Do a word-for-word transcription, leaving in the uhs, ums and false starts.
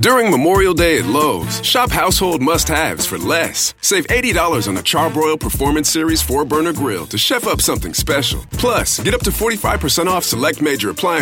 During Memorial Day at Lowe's, shop household must-haves for less. Save eighty dollars on the Charbroil Performance Series four burner grill to chef up something special. Plus, get up to forty-five percent off select major appliances